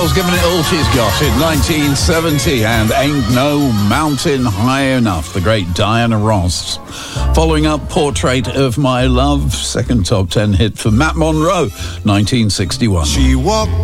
Girl's given it all she's got in 1970, and Ain't No Mountain High Enough, the great Diana Ross. Following up, Portrait of My Love, second top 10 hit for Matt Monro, 1961. She walked